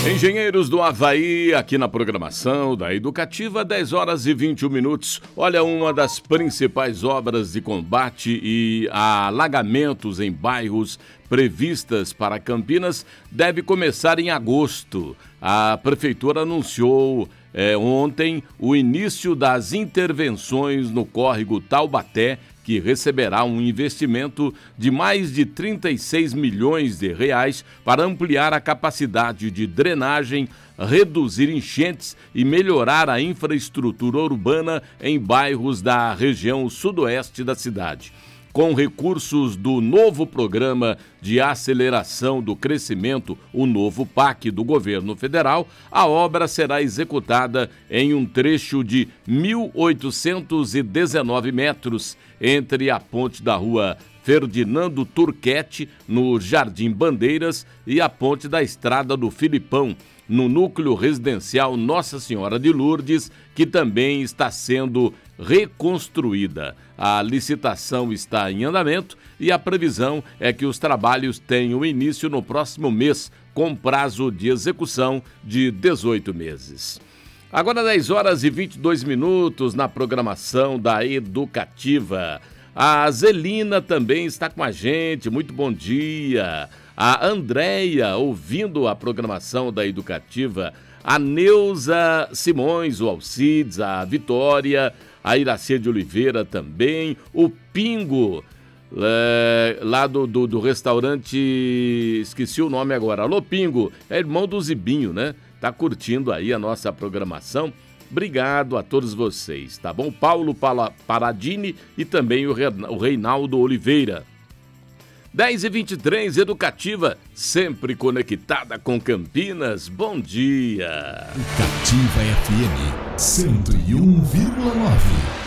Engenheiros do Havaí, aqui na programação da Educativa, 10 horas e 21 minutos. Olha, uma das principais obras de combate a alagamentos em bairros previstas para Campinas deve começar em agosto. A Prefeitura anunciou ontem o início das intervenções no córrego Taubaté, que receberá um investimento de mais de 36 milhões de reais para ampliar a capacidade de drenagem, reduzir enchentes e melhorar a infraestrutura urbana em bairros da região sudoeste da cidade. Com recursos do novo Programa de Aceleração do Crescimento, o novo PAC do governo federal, a obra será executada em um trecho de 1.819 metros entre a ponte da rua Ferdinando Turquete, no Jardim Bandeiras, e a ponte da Estrada do Filipão, no núcleo residencial Nossa Senhora de Lourdes, que também está sendo reconstruída. A licitação está em andamento e a previsão é que os trabalhos tenham início no próximo mês, com prazo de execução de 18 meses. Agora 10 horas e 22 minutos na programação da Educativa. A Zelina também está com a gente, muito bom dia. A Andréia, ouvindo a programação da Educativa. A Neuza Simões, o Alcides, a Vitória, a Iracê de Oliveira também. O Pingo, lá do restaurante, esqueci o nome agora. Alô, Pingo, é irmão do Zibinho, né? Tá curtindo aí a nossa programação. Obrigado a todos vocês, tá bom? Paulo Paradini e também o Reinaldo Oliveira. 10h23, Educativa, sempre conectada com Campinas. Bom dia! Educativa FM 101,9.